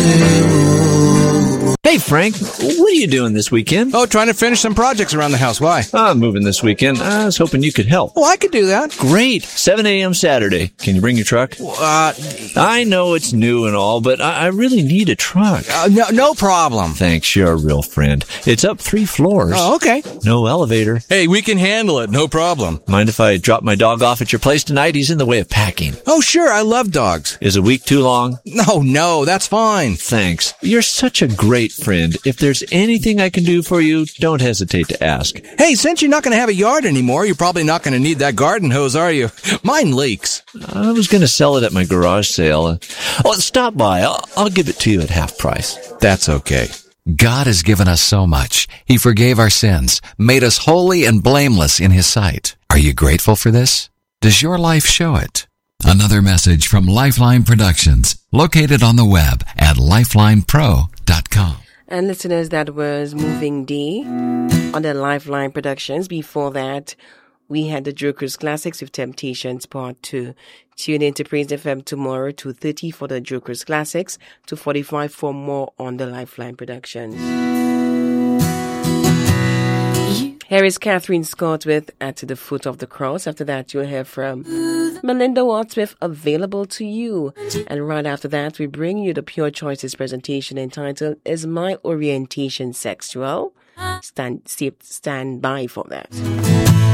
Hey, Frank, what are you doing this weekend? Oh, trying to finish some projects around the house. Why? I'm moving this weekend. I was hoping you could help. Oh, I could do that. Great. 7 a.m. Saturday. Can you bring your truck? I know it's new and all, but I really need a truck. No problem. Thanks, you're a real friend. It's up 3 floors. Oh, okay. No elevator. Hey, we can handle it. No problem. Mind if I drop my dog off at your place tonight? He's in the way of packing. Oh, sure. I love dogs. Is a week too long? No, that's fine. Thanks. You're such a great friend. If there's anything I can do for you, don't hesitate to ask. Hey, since you're not going to have a yard anymore, you're probably not going to need that garden hose, are you? Mine leaks. I was going to sell it at my garage sale. Stop by. I'll give it to you at half price. That's okay. God has given us so much. He forgave our sins, made us holy and blameless in His sight. Are you grateful for this? Does your life show it? Another message from Lifeline Productions, located on the web at lifelinepro.com. And listeners, that was Moving D on the Lifeline Productions. Before that, we had the Jokers Classics with Temptations Part 2. Tune in to Praise FM tomorrow, 2:30 for the Jokers Classics, 2:45 for more on the Lifeline Productions. Here is Catherine Scott with At the Foot of the Cross. After that, you'll hear from Melinda Watts with Available to You. And right after that, we bring you the Pure Choices presentation entitled Is My Orientation Sexual? Stand by for that.